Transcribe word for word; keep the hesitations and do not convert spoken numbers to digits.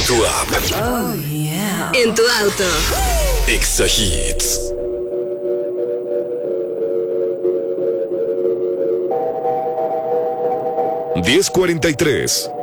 tu app. Oh, yeah. En tu auto. Exa Hits. diez cuarenta y tres.